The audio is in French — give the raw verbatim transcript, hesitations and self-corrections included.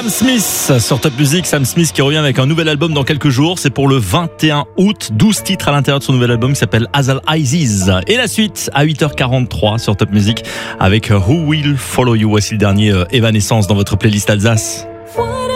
Sam Smith sur Top Music. Sam Smith qui revient avec un nouvel album dans quelques jours. C'est pour le vingt et un août. douze titres à l'intérieur de son nouvel album qui s'appelle Azal Eyes. Et la suite à huit heures quarante-trois sur Top Music avec Who Will Follow You. Voici le dernier Evanescence dans votre playlist Alsace.